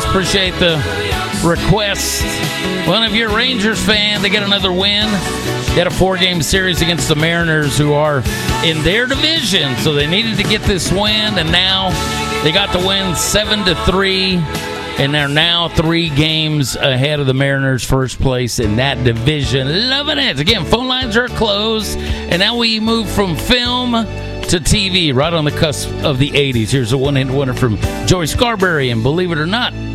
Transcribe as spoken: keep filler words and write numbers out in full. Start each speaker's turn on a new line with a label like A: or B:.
A: Appreciate the request. Well, if you're a Rangers fan, they get another win. They had a four-game series against the Mariners, who are in their division, so they needed to get this win, and now they got the win seven to three, and they're now three games ahead of the Mariners, first place in that division. Loving it. Again, phone lines are closed, and now we move from film to T V, right on the cusp of the eighties. Here's a one-hit winner from Joey Scarberry, and believe it or not,